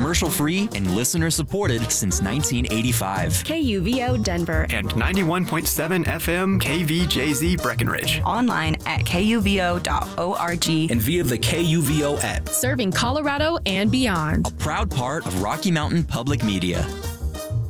commercial-free and listener-supported since 1985. KUVO Denver. And 91.7 FM KVJZ Breckenridge. Online at kuvo.org. And via the KUVO app. Serving Colorado and beyond. A proud part of Rocky Mountain Public Media.